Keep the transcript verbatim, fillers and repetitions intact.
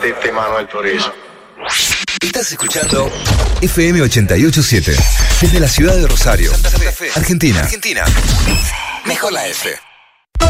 de, de Manuel Turizo. Estás escuchando F M ochenta y ocho punto siete desde la ciudad de Rosario, Santa Fe, Argentina. Argentina. Mejor la F.